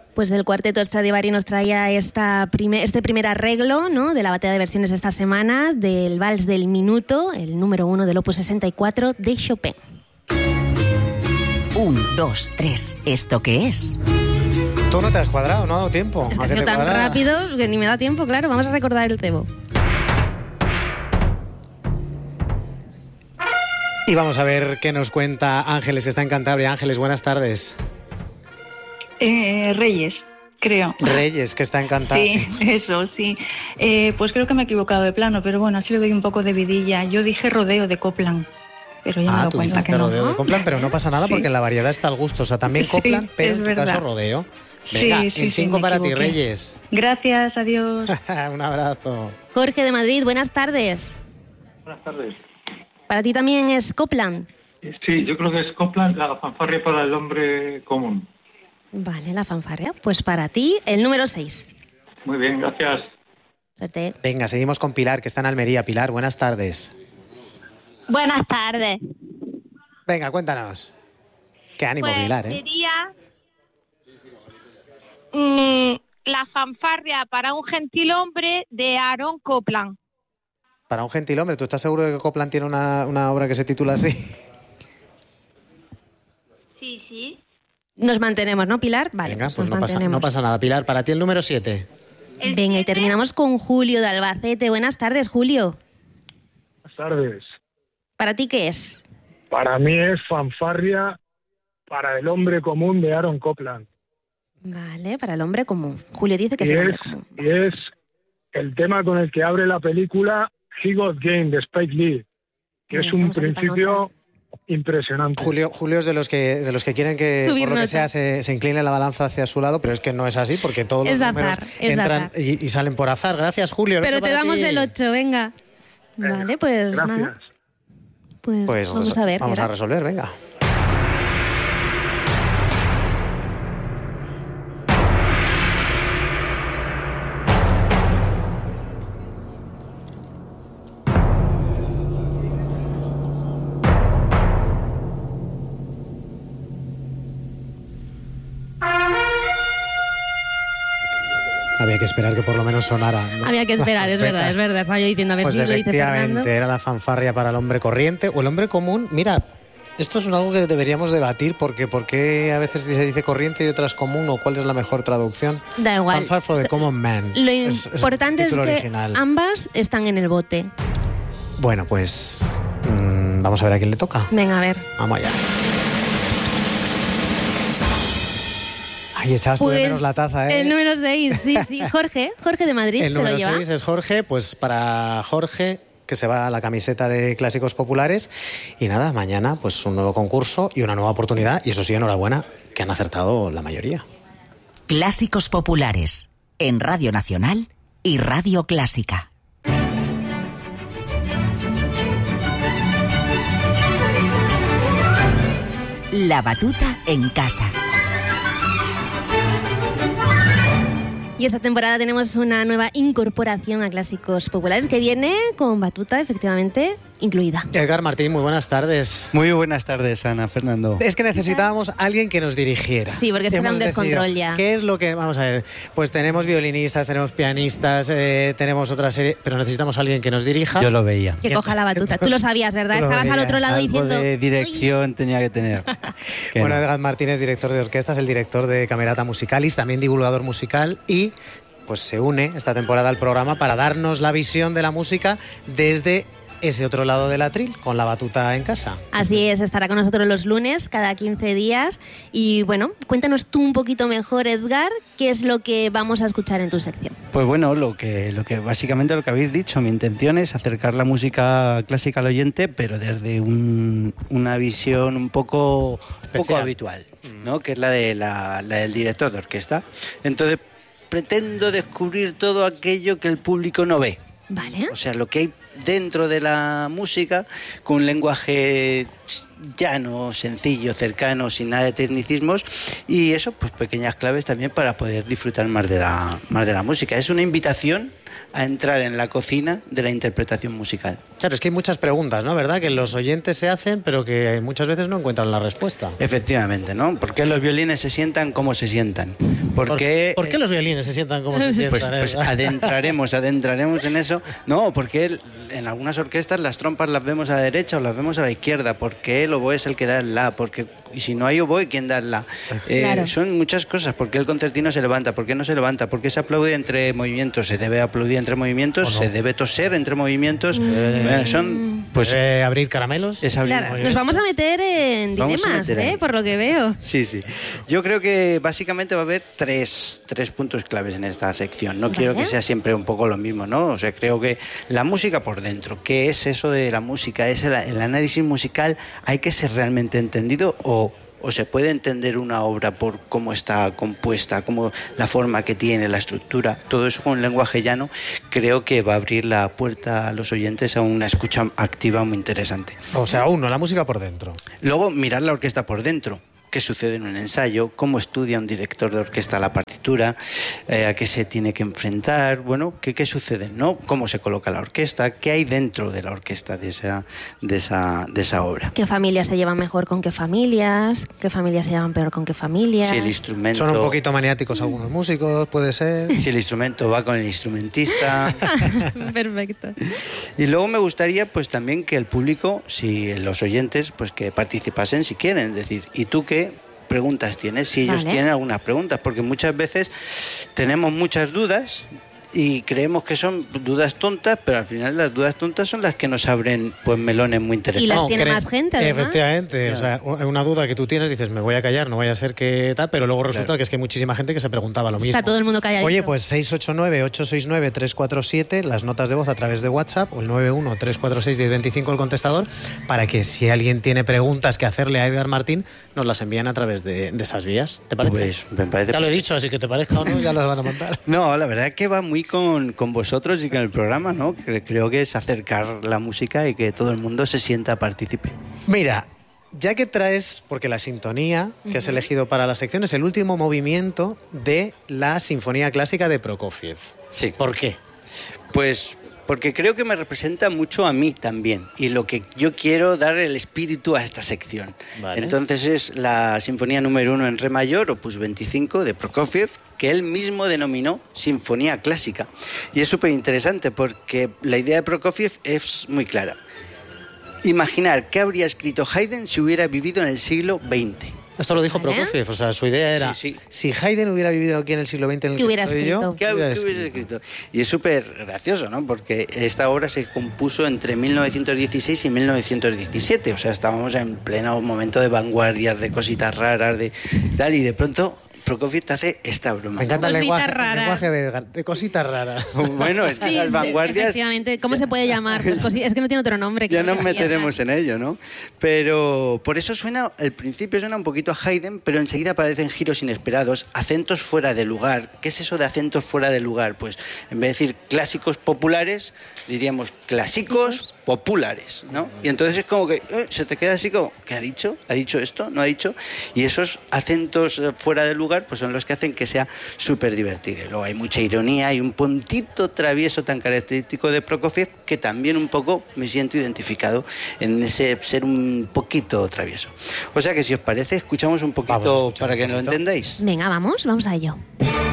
Pues el cuarteto Stradivari nos traía este primer arreglo, ¿no?, de la batería de versiones de esta semana, del Vals del Minuto, el número 1 del Opus 64 de Chopin. 1, 2, 3, ¿esto qué es? Tú no te has cuadrado, no ha dado tiempo. Es que ha sido tan rápido que ni me da tiempo, claro. Vamos a recordar el cebo. Y vamos a ver qué nos cuenta Ángeles, que está en Cantabria. Ángeles, buenas tardes. Reyes, creo. Reyes, que está en Cantabria. Sí, eso, sí. Pues creo que me he equivocado de plano, pero bueno, así le doy un poco de vidilla. Yo dije rodeo de Copland, pero ya me he dado tú cuenta dijiste que rodeo no. de Copland, pero no pasa nada porque en la variedad está al gusto. O sea, también Copland, Sí, pero en es tu caso verdad. rodeo. Venga, Sí, el 5 me para ti, equivoqué. Reyes. Gracias, adiós. Un abrazo. Jorge de Madrid, buenas tardes. Buenas tardes. Para ti también es Copland. Sí, yo creo que es Copland, la fanfarria para el hombre común. Vale, la fanfarria. Pues para ti, el número 6. Muy bien, gracias. Suerte. Venga, seguimos con Pilar, que está en Almería. Pilar, buenas tardes. Buenas tardes. Venga, cuéntanos. Qué ánimo, Pues Pilar, ¿eh? sería la fanfarria para un gentilhombre de Aaron Copland. Para un gentilhombre, ¿tú estás seguro de que Copland tiene una obra que se titula así? Sí, sí. Nos mantenemos, ¿no, Pilar? Vale, Venga, pues nos no mantenemos. pasa nada. Pilar, para ti el número 7. Venga, y terminamos con Julio de Albacete. Buenas tardes, Julio. Buenas tardes. ¿Para ti qué es? Para mí es fanfarria para el hombre común de Aaron Copland. Vale, para el hombre común. Julio dice que es Y el hombre es, común. y es el tema con el que abre la película He Got Game de Spike Lee, que Mira, es un estamos aquí para principio impresionante. Julio es de los que quieren que, Subir por lo que nota. sea, se incline la balanza hacia su lado, pero es que no es así, porque todos los Es números azar, es entran azar. y salen por azar. Gracias, Julio. El Pero ocho te para damos ti. el 8, venga. Vale, pues Gracias. nada. Pues vamos a ver. Vamos ¿qué a era? resolver, venga. Había que esperar que por lo menos sonara, ¿no? Había que esperar, es verdad, Trompetas. es verdad. Estaba yo diciendo a ver Pues si lo dice Fernando. efectivamente, era la fanfarria para el hombre corriente o el hombre común. Mira, esto es algo que deberíamos debatir, porque ¿por qué a veces se dice corriente y otras común, o cuál es la mejor traducción? Da igual. Fanfare for the common man. Lo Es importante el es título que original. ambas están en el bote. Bueno, pues vamos a ver a quién le toca. Venga, a ver. Vamos allá. Ay, echabas tú de menos la taza, ¿eh? El número 6, sí. Jorge de Madrid El se lo número lleva. 6 es Jorge, pues para Jorge, que se va a la camiseta de Clásicos Populares. Y nada, mañana pues un nuevo concurso y una nueva oportunidad. Y eso sí, enhorabuena, que han acertado la mayoría. Clásicos Populares, en Radio Nacional y Radio Clásica. La batuta en casa. Y esta temporada tenemos una nueva incorporación a Clásicos Populares que viene con batuta, efectivamente, incluida. Edgar Martín, muy buenas tardes. Muy buenas tardes, Ana, Fernando. Es que necesitábamos a alguien que nos dirigiera. Sí, porque esto era un Hemos descontrol decidido, ya. ¿Qué es lo que...? Vamos a ver, pues tenemos violinistas, tenemos pianistas, tenemos otra serie, pero necesitamos a alguien que nos dirija. Yo lo veía. Que coja la batuta. Tú lo sabías, ¿verdad? Tú lo Estabas al veías. otro lado Algo diciendo... de dirección tenía que tener. Que Bueno, no. Edgar Martín es director de orquesta, es el director de Camerata Musicalis, también divulgador musical, y pues se une esta temporada al programa para darnos la visión de la música desde ese otro lado del atril, con la batuta en casa. Así es, estará con nosotros los lunes, cada 15 días. Y bueno, cuéntanos tú un poquito mejor, Edgar, qué es lo que vamos a escuchar en tu sección. Pues bueno, lo que básicamente lo que habéis dicho, mi intención es acercar la música clásica al oyente, pero desde una visión un poco habitual, ¿no? Que es la del director de orquesta. Entonces, pretendo descubrir todo aquello que el público no ve. Vale. O sea, lo que hay dentro de la música, con un lenguaje llano, sencillo, cercano, sin nada de tecnicismos, y eso, pues pequeñas claves también para poder disfrutar más de la música. Es una invitación a entrar en la cocina de la interpretación musical. Claro, es que hay muchas preguntas, ¿no? ¿Verdad? Que los oyentes se hacen, pero que muchas veces no encuentran la respuesta. Efectivamente, ¿no? ¿Por qué los violines se sientan como se sientan? ¿Por qué los violines se sientan como se sientan? Pues adentraremos en eso. No, porque en algunas orquestas las trompas las vemos a la derecha o las vemos a la izquierda. ¿Por qué el oboe es el que da el la? Porque, y si no hay oboe, ¿quién da el la? Claro. Son muchas cosas. ¿Por qué el concertino se levanta? ¿Por qué no se levanta? ¿Por qué se aplaude entre movimientos? ¿Se debe aplaudir entre movimientos? No. ¿Se debe toser entre movimientos? Bueno, son... Pues abrir caramelos. es abrir Claro, nos vamos a meter en Vamos a dilemas, meter ahí. por lo que veo. Sí. Yo creo que básicamente va a haber tres puntos claves en esta sección. No quiero que sea siempre un poco lo mismo, ¿no? O sea, creo que la música por dentro, ¿qué es eso de la música? ¿Es el análisis musical? ¿Hay que ser realmente entendido o se puede entender una obra por cómo está compuesta, cómo la forma que tiene, la estructura? Todo eso con lenguaje llano creo que va a abrir la puerta a los oyentes a una escucha activa muy interesante. O sea, la música por dentro. Luego, mirar la orquesta por dentro. ¿Qué sucede en un ensayo? ¿Cómo estudia un director de orquesta la partitura? ¿A qué se tiene que enfrentar? Bueno, ¿qué sucede? ¿No? ¿Cómo se coloca la orquesta? ¿Qué hay dentro de la orquesta de esa obra? ¿Qué familias se llevan mejor con qué familias? ¿Qué familias se llevan peor con qué familias? Si el instrumento... Son un poquito maniáticos algunos músicos, puede ser. Si el instrumento va con el instrumentista. Perfecto. Y luego me gustaría pues también que el público, si los oyentes, pues que participasen si quieren. Es decir, ¿y tú qué preguntas tienes? Si ellos tienen algunas preguntas, porque muchas veces tenemos muchas dudas y creemos que son dudas tontas, pero al final las dudas tontas son las que nos abren pues melones muy interesantes. Y las tiene más gente, además. Efectivamente, Claro. o sea, una duda que tú tienes, dices, me voy a callar, no vaya a ser que tal, pero luego resulta que es que hay muchísima gente que se preguntaba lo mismo. Está todo el mundo calladito. Oye, pues 689-869-347, las notas de voz a través de WhatsApp, o el 91-346-1025 el contestador, para que si alguien tiene preguntas que hacerle a Edgar Martín, nos las envíen a través de esas vías. ¿Te parece? Pues me parece... Ya lo he dicho, así que te parezca o no, ya las van a montar. No, la verdad es que va muy con vosotros y con el programa, ¿no? Creo que es acercar la música y que todo el mundo se sienta partícipe. Mira, ya que traes, porque la sintonía que has elegido para la sección es el último movimiento de la Sinfonía Clásica de Prokofiev. Sí. ¿Por qué? Pues porque creo que me representa mucho a mí también y lo que yo quiero dar el espíritu a esta sección. Vale. Entonces es la Sinfonía número 1 en re mayor, opus 25 de Prokofiev, que él mismo denominó Sinfonía Clásica. Y es súper interesante porque la idea de Prokofiev es muy clara. Imaginar qué habría escrito Haydn si hubiera vivido en el siglo XX. Esto lo dijo ¿Vale? Prokofiev, o sea, su idea era, Sí. si Haydn hubiera vivido aquí en el siglo XX en el ¿Qué hubiera estoy escrito? yo, ¿Qué hubiese escrito? Y es súper gracioso, ¿no? Porque esta obra se compuso entre 1916 y 1917. O sea, estábamos en pleno momento de vanguardias, de cositas raras, de tal, y de pronto Prokofiev te hace esta broma. Me encanta el Cositas lenguaje, raras. de cositas raras. Bueno, es que Sí, las vanguardias... efectivamente. ¿Cómo se puede llamar? Pues es que no tiene otro nombre. Ya nos que meteremos en ello, ¿no? Pero por eso suena, el principio suena un poquito a Haydn, pero enseguida aparecen giros inesperados, acentos fuera de lugar. ¿Qué es eso de acentos fuera de lugar? Pues en vez de decir clásicos populares, diríamos clásicos populares, ¿no? Y entonces es como que se te queda así como, ¿qué ha dicho? ¿Ha dicho esto? ¿No ha dicho? Y esos acentos fuera de lugar pues son los que hacen que sea súper divertido. Luego hay mucha ironía y un puntito travieso tan característico de Prokofiev que también un poco me siento identificado en ese ser un poquito travieso. O sea que si os parece, escuchamos un poquito Vamos a escuchar para un que lo poquito. entendáis. Venga, vamos a ello.